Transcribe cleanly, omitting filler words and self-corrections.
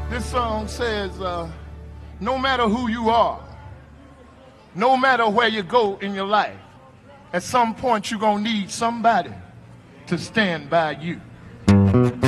This song says, no matter who you are, no matter where you go in your life, at some point you're going to need somebody to stand by you.